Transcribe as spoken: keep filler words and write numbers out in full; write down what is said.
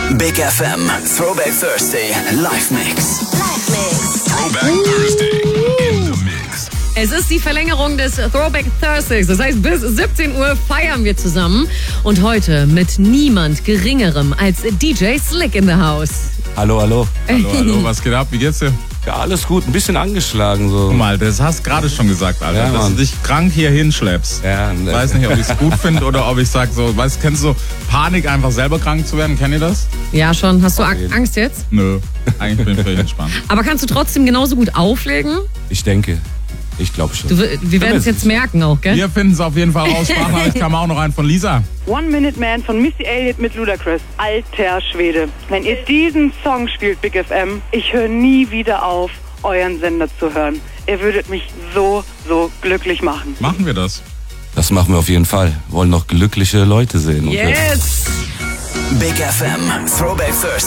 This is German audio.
Big F M, Throwback Thursday, Live Mix. Live Mix. Throwback Thursday in the Mix. Es ist die Verlängerung des Throwback Thursdays. Das heißt, bis siebzehn Uhr feiern wir zusammen. Und heute mit niemand Geringerem als D J Slick in the House. Hallo, hallo. Hallo, hallo, was geht ab? Wie geht's dir? Ja, alles gut. Ein bisschen angeschlagen so. Guck mal, das hast du gerade schon gesagt, Alter, Ja, dass Mann. du dich krank hier hinschleppst. Ja, Ich weiß nicht, ob ich es gut finde oder ob ich sag so, weißt, kennst du so Panik, einfach selber krank zu werden? Kennt ihr das? Ja, schon. Hast du Auf Ang- jeden. Angst jetzt? Nö, eigentlich bin ich völlig entspannt. Aber kannst du trotzdem genauso gut auflegen? Ich denke. Ich glaube schon. Du, wir wir werden es jetzt merken auch, gell? Wir finden es auf jeden Fall raus. Sprachnachricht kam auch noch ein von Lisa. One Minute Man von Missy Elliott mit Ludacris. Alter Schwede. Wenn ihr diesen Song spielt, Big F M, ich höre nie wieder auf, euren Sender zu hören. Ihr würdet mich so, so glücklich machen. Machen wir das. Das machen wir auf jeden Fall. Wollen noch glückliche Leute sehen. Und Yes! Big F M, Throwback Thursday.